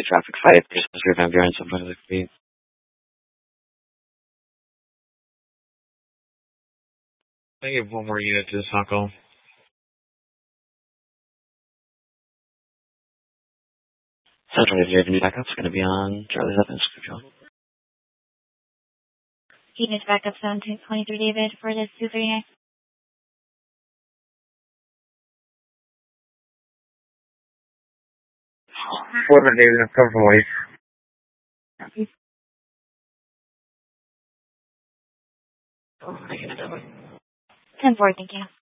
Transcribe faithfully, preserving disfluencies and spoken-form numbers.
traffic five, just reserve ambulance on front of the street. I give one more unit to this hot call. Central, if you have any backups, going to be on Charlie seven, schedule. Unit backup seven two twenty-three David for this two thirty-nine. Whatever David, I'm coming from Waste. ten four, thank you.